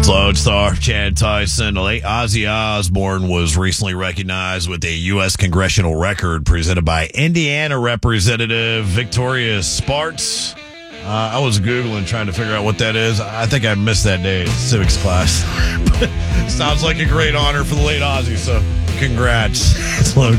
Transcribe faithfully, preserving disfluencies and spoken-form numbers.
Lone Star Chad Tyson. The late Ozzy Osbourne was recently recognized with a U S congressional record presented by Indiana Representative Victoria Spartz. Uh, I was Googling trying to figure out what that is. I think I missed that day in civics class. Sounds like a great honor for the late Ozzy, so congrats.